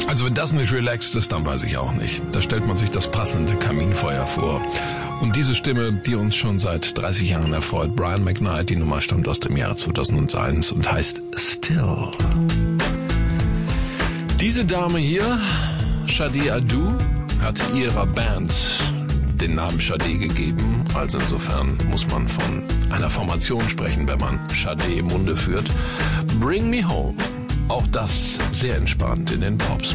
Also wenn das nicht relaxed ist, dann weiß ich auch nicht. Da stellt man sich das passende Kaminfeuer vor. Und diese Stimme, die uns schon seit 30 Jahren erfreut, Brian McKnight, die Nummer stammt aus dem Jahre 2001 und heißt Still. Diese Dame hier, Shadi Adu, hat ihrer Band den Namen Shadi gegeben. Also insofern muss man von einer Formation sprechen, wenn man Shadi im Munde führt. Bring Me Home. Auch das sehr entspannt in den Pops.